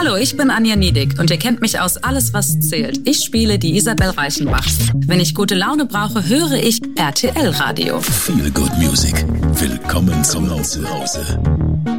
Hallo, ich bin Anja Niedig und ihr kennt mich aus Alles, was zählt. Ich spiele die Isabel Reichenbach. Wenn ich gute Laune brauche, höre ich RTL Radio. Feel Good Music. Willkommen zu Hause.